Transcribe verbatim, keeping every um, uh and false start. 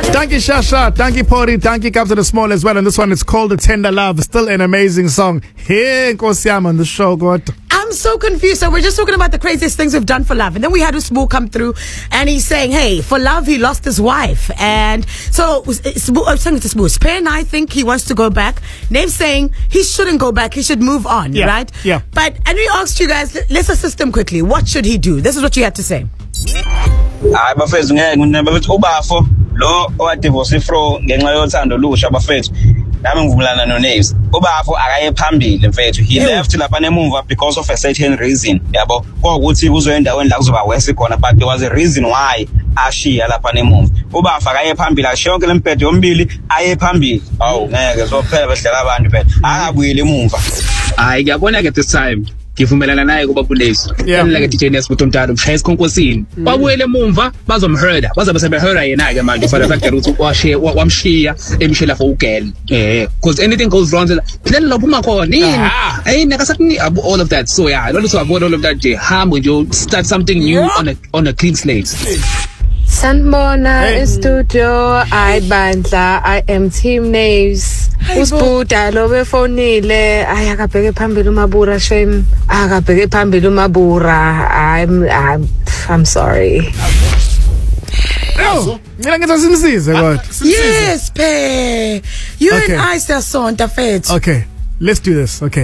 Thank you, Shasha. Thank you, Pori. Thank you, Captain the Small as well. And this one is called The Tender Love. Still an amazing song. Here, Nkosiyama on the show. God. I'm so confused. So we're just talking about the craziest things we've done for love. And then we had Smoo come through and he's saying, hey, for love, he lost his wife. And so Smoo, I'm saying to Smoo, Spare and I think he wants to go back. Name's saying he shouldn't go back. He should move on, yeah. right? Yeah. But, and we asked you guys, let's assist him quickly. What should he do? This is what you had to say. Hayi bafethu ngeke nginebe bethi ubafo lo owadivorce fro ngenxa yothando lusha bafethu nami ngivumelana no Naves ubafo akaye phambili mfethu he left lapha nemumva because of a certain reason yabo ukuthi uzoyendaweni la kuzoba wese khona but there was a reason why ashiya lapha nemumva ubafo akaye phambili ashonke lemphetho yombili aye phambili awu ngeke sophela behlala abantu phela akabuyele emumva hayi ngiyabona ke this time ngivumelana naye kuba Bulesi emleke D J Nesbut Mtalo mshaya isikhonkosini babuyele emumva bazomhurda bazabe sebehurda yena ke manje for the fact ukuthi washiya wamshiya emshela for ugel eh because anything goes wrong then lo phuma khona yini ayina kasakuni all of that so yeah I don't to avoid all of that nje hambo nje start something new on a on a clean slate. Sanibona hey. Studio ayibandla I am Team Naves uSbuda lo befonile ayakabheke phambili uMabura shame akabheke phambili uMabura I'm I'm I'm sorry. No, mina ngithi simsize kodwa. Yes, pe. You okay. And I sasonta fethu. Okay, let's do this. Okay.